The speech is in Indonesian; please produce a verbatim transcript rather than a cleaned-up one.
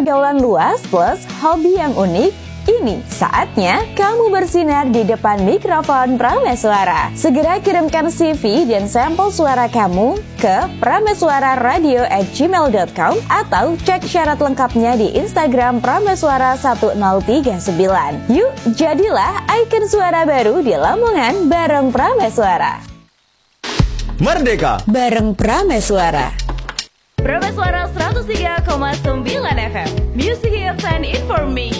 pergaulan luas plus hobi yang unik, ini saatnya kamu bersinar di depan mikrofon Prameswara. Segera kirimkan C V dan sampel suara kamu ke prameswararadio at gmail dot com atau cek syarat lengkapnya di Instagram Prameswara satu nol tiga sembilan. Yuk, jadilah ikon suara baru di Lamongan bareng Prameswara. Merdeka bareng Prameswara. Prameswara seratus tiga koma sembilan F M, Music Hits and Information.